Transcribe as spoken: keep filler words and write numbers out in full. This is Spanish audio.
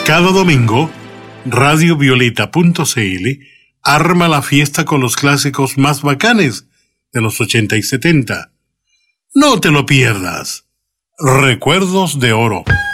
Cada domingo, radio violeta punto c l arma la fiesta con los clásicos más bacanes de los ochenta y setenta. No te lo pierdas. Recuerdos de Oro.